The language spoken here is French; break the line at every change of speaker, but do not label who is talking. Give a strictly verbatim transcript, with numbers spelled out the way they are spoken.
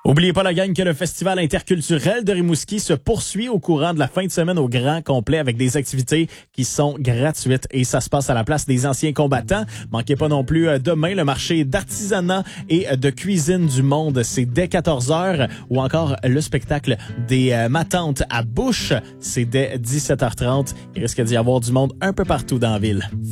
Oubliez pas la gang que le Festival interculturel de Rimouski se poursuit au courant de la fin de semaine au grand complet avec des activités qui sont gratuites et ça se passe à la place des anciens combattants. Manquez pas non plus euh, demain le marché d'artisanat et de cuisine du monde, c'est dès quatorze heures ou encore le spectacle des euh, matantes à Bouche, c'est dès dix-sept heures trente. Il risque d'y avoir du monde un peu partout dans la ville.